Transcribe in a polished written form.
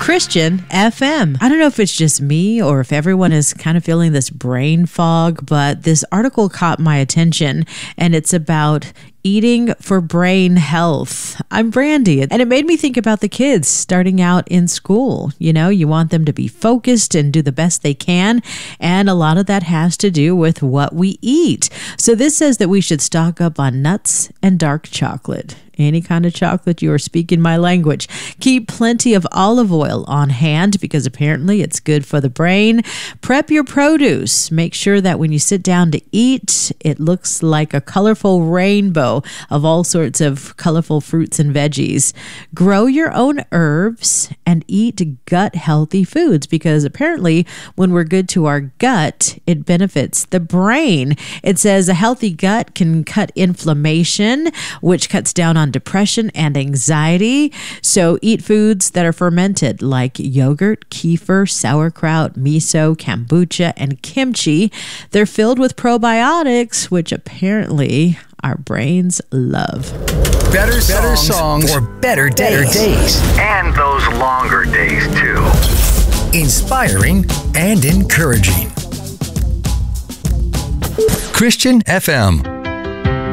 Christian FM. I don't know if it's just me or if everyone is kind of feeling this brain fog, but this article caught my attention, and it's about eating for brain health. I'm Brandy, and it made me think about the kids starting out in school. You know, you want them to be focused and do the best they can, and a lot of that has to do with what we eat. So this says that we should stock up on nuts and dark chocolate. Any kind of chocolate, you are speaking my language. Keep plenty of olive oil on hand because apparently it's good for the brain. Prep your produce. Make sure that when you sit down to eat, it looks like a colorful rainbow of all sorts of colorful fruits and veggies. Grow your own herbs and eat gut-healthy foods because apparently when we're good to our gut, it benefits the brain. It says a healthy gut can cut inflammation, which cuts down on depression and anxiety. So eat foods that are fermented like yogurt, kefir, sauerkraut, miso, kombucha, and kimchi. They're filled with probiotics, which apparently our brains love. Better songs for better days. And those longer days, too. Inspiring and encouraging. Christian FM.